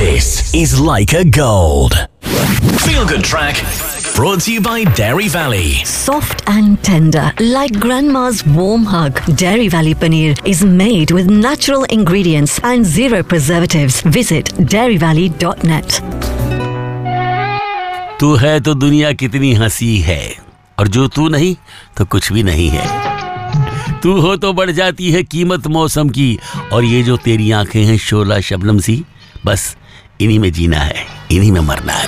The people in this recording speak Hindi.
This is Leica Gold. Feel Good Track brought to you by Dairy Valley. Soft and tender, like grandma's warm hug. Dairy Valley paneer is made with natural ingredients and zero preservatives. Visit dairyvalley.net. तू है तो दुनिया कितनी हंसी है, और जो तू नहीं तो कुछ भी नहीं है। तू हो तो बढ़ जाती है कीमत मौसम की, और ये जो तेरी आंखें हैं शोला शबनम सी, बस इन्हीं में जीना है, इन्हीं में मरना है।